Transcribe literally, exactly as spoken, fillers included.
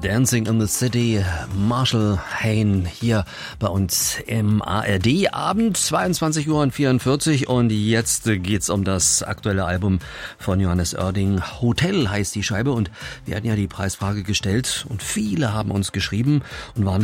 Dancing in the City, Marshall Hain hier bei uns im A R D-Abend, zweiundzwanzig Uhr vierundvierzig, und jetzt geht's um das aktuelle Album von Johannes Oerding. Hotel heißt die Scheibe, und wir hatten ja die Preisfrage gestellt und viele haben uns geschrieben und waren